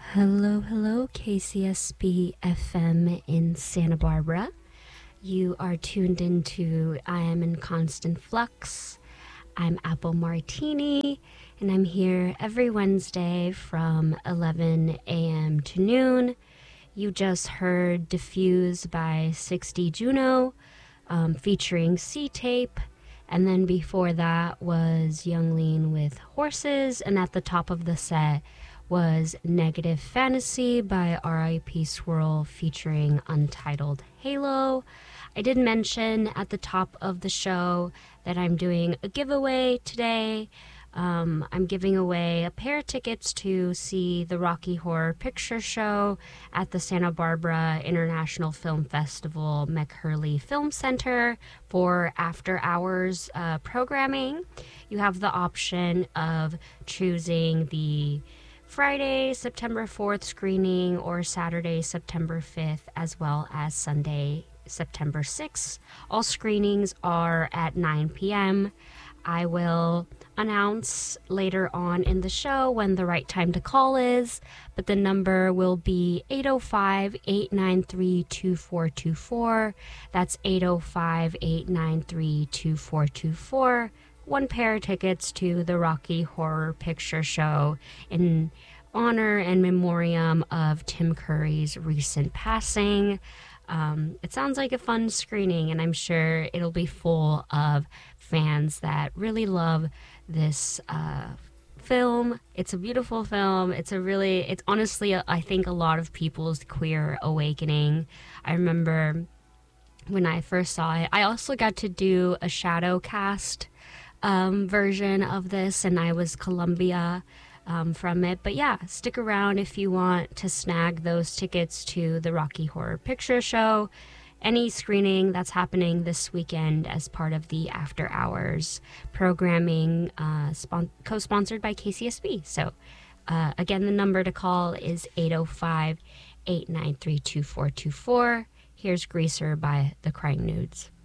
Hello, hello, KCSB FM in Santa Barbara. You are tuned into I Am in Constant Flux. I'm Apple Martini, and I'm here every Wednesday from 11 a.m. to noon. You just heard Diffuse by 60 Juno, featuring C-Tape. And then before that was Young Lean with Horses, and at the top of the set was Negative Fantasy by R.I.P. Swirl featuring Untitled Halo. I did mention at the top of the show that I'm doing a giveaway today. I'm giving away a pair of tickets to see the Rocky Horror Picture Show at the Santa Barbara International Film Festival McHurley Film Center for after-hours programming. You have the option of choosing the Friday, September 4th screening or Saturday, September 5th, as well as Sunday, September 6th. All screenings are at 9 p.m. I will announce later on in the show when the right time to call is, but the number will be 805-893-2424. That's 805-893-2424. One pair of tickets to the Rocky Horror Picture Show in honor and memoriam of Tim Curry's recent passing. It sounds like a fun screening, and I'm sure it'll be full of fans that really love this film. It's a beautiful film. It's honestly, I think, a lot of people's queer awakening. I remember when I first saw it, I also got to do a shadow cast version of this, and I was Columbia from it. But yeah, stick around if you want to snag those tickets to the Rocky Horror Picture Show. Any screening that's happening this weekend as part of the After Hours programming co-sponsored by KCSB. So again, the number to call is 805-893-2424. Here's Greaser by The Crying Nudes.